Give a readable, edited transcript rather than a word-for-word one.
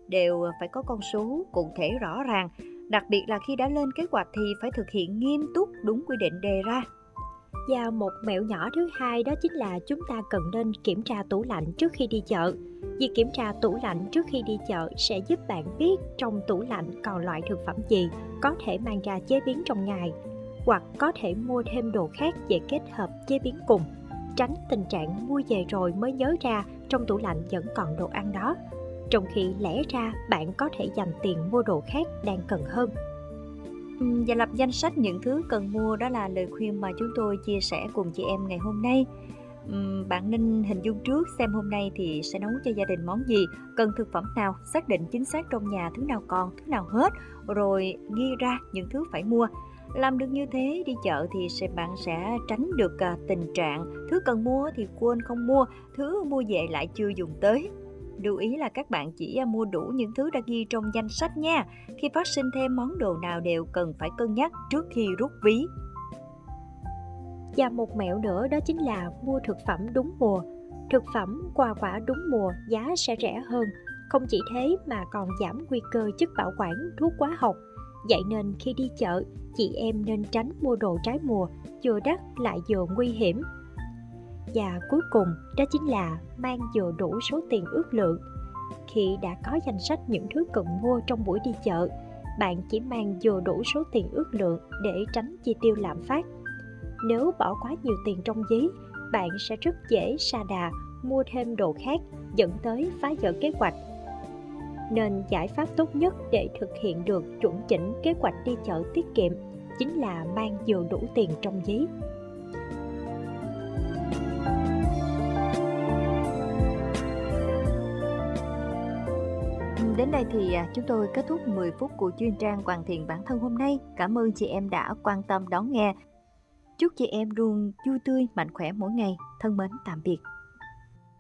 đều phải có con số cụ thể rõ ràng. Đặc biệt là khi đã lên kế hoạch thì phải thực hiện nghiêm túc đúng quy định đề ra. Và một mẹo nhỏ thứ hai đó chính là chúng ta cần nên kiểm tra tủ lạnh trước khi đi chợ. Việc kiểm tra tủ lạnh trước khi đi chợ sẽ giúp bạn biết trong tủ lạnh còn loại thực phẩm gì có thể mang ra chế biến trong ngày, hoặc có thể mua thêm đồ khác để kết hợp chế biến cùng. Tránh tình trạng mua về rồi mới nhớ ra trong tủ lạnh vẫn còn đồ ăn đó, trong khi lẽ ra bạn có thể dành tiền mua đồ khác đang cần hơn. Và lập danh sách những thứ cần mua, đó là lời khuyên mà chúng tôi chia sẻ cùng chị em ngày hôm nay. Bạn nên hình dung trước xem hôm nay thì sẽ nấu cho gia đình món gì, cần thực phẩm nào, xác định chính xác trong nhà thứ nào còn, thứ nào hết, rồi ghi ra những thứ phải mua. Làm được như thế, đi chợ thì bạn sẽ tránh được tình trạng thứ cần mua thì quên không mua, thứ mua về lại chưa dùng tới. Lưu ý là các bạn chỉ mua đủ những thứ đã ghi trong danh sách nha. Khi phát sinh thêm món đồ nào đều cần phải cân nhắc trước khi rút ví. Và một mẹo nữa đó chính là mua thực phẩm đúng mùa. Thực phẩm hoa quả đúng mùa giá sẽ rẻ hơn. Không chỉ thế mà còn giảm nguy cơ chất bảo quản, thuốc hóa học. Vậy nên khi đi chợ, chị em nên tránh mua đồ trái mùa, vừa đắt lại vừa nguy hiểm. Và cuối cùng đó chính là mang vừa đủ số tiền ước lượng. Khi đã có danh sách những thứ cần mua trong buổi đi chợ, bạn chỉ mang vừa đủ số tiền ước lượng để tránh chi tiêu lạm phát. Nếu bỏ quá nhiều tiền trong ví, bạn sẽ rất dễ sa đà mua thêm đồ khác, dẫn tới phá vỡ kế hoạch. Nên giải pháp tốt nhất để thực hiện được chuẩn chỉnh kế hoạch đi chợ tiết kiệm chính là mang vừa đủ tiền trong ví. Đến đây thì chúng tôi kết thúc 10 phút của chuyên trang hoàn thiện bản thân hôm nay. Cảm ơn chị em đã quan tâm đón nghe. Chúc chị em luôn vui tươi, mạnh khỏe mỗi ngày. Thân mến, tạm biệt.